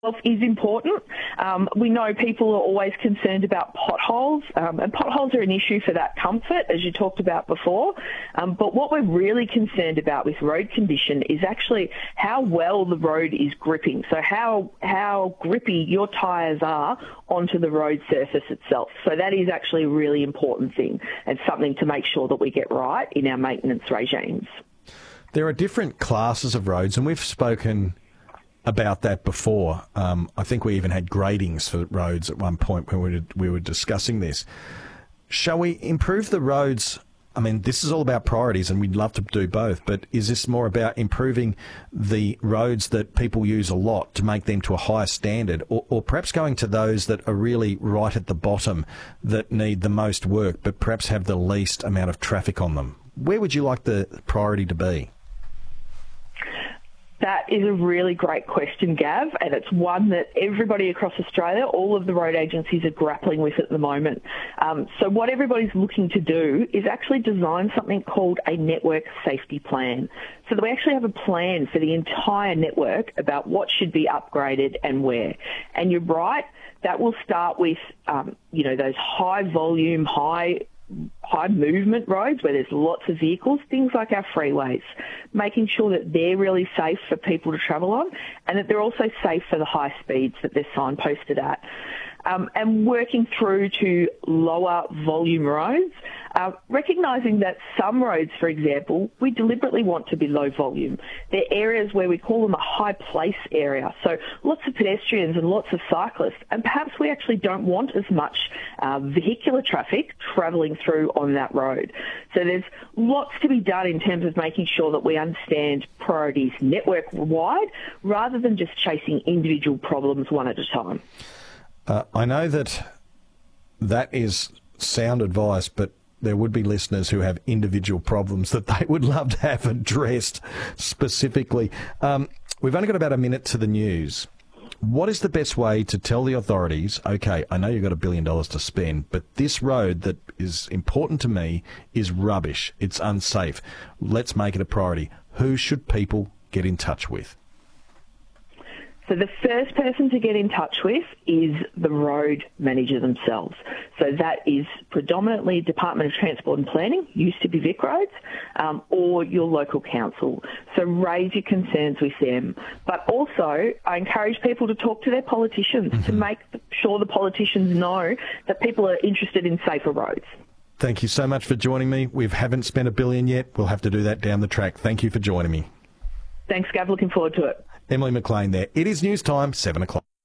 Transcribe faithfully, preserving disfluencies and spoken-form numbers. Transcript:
is important. Um, we know people are always concerned about potholes, um, and potholes are an issue for that comfort, as you talked about before. Um, but what we're really concerned about with road condition is actually how well the road is gripping. So how how grippy your tyres are onto the road surface itself. So that is actually a really important thing and something to make sure that we get right in our maintenance regimes. There are different classes of roads, and we've spoken about that before. Um, I think we even had gradings for roads at one point when we were, we were discussing this. Shall we improve the roads? I mean, this is all about priorities, and we'd love to do both, but is this more about improving the roads that people use a lot to make them to a higher standard, or, or perhaps going to those that are really right at the bottom that need the most work but perhaps have the least amount of traffic on them? Where would you like the priority to be? That is a really great question, Gav, and it's one that everybody across Australia, all of the road agencies are grappling with at the moment. Um, so what everybody's looking to do is actually design something called a network safety plan, so that we actually have a plan for the entire network about what should be upgraded and where. And you're right, that will start with, um, you know, those high volume, high high movement roads where there's lots of vehicles, things like our freeways, making sure that they're really safe for people to travel on and that they're also safe for the high speeds that they're signposted at. Um, and working through to lower volume roads, uh, recognising that some roads, for example, we deliberately want to be low volume. They're areas where we call them a high place area, so lots of pedestrians and lots of cyclists, and perhaps we actually don't want as much uh, vehicular traffic travelling through on that road. So there's lots to be done in terms of making sure that we understand priorities network-wide rather than just chasing individual problems one at a time. Uh, I know that that is sound advice, but there would be listeners who have individual problems that they would love to have addressed specifically. Um, we've only got about a minute to the news. What is the best way to tell the authorities, okay, I know you've got a billion dollars to spend, but this road that is important to me is rubbish, it's unsafe, let's make it a priority. Who should people get in touch with? So the first person to get in touch with is the road manager themselves. So that is predominantly Department of Transport and Planning, used to be Vic Roads, um, or your local council. So raise your concerns with them. But also, I encourage people to talk to their politicians mm-hmm. to make sure the politicians know that people are interested in safer roads. Thank you so much for joining me. We haven't spent a billion yet. We'll have to do that down the track. Thank you for joining me. Thanks, Gav. Looking forward to it. Emily McLean there. It is news time, seven o'clock.